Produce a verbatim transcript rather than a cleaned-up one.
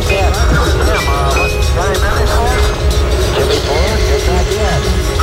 Jim, uh, what, got any message for us? Jimmy four, just not yet.